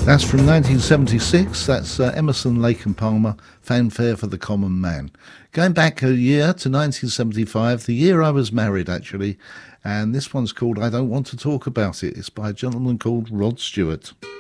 That's from 1976. That's Emerson, Lake and Palmer, Fanfare for the Common Man. Going back a year to 1975, the year I was married, actually, and this one's called I Don't Want to Talk About It. It's by a gentleman called Rod Stewart.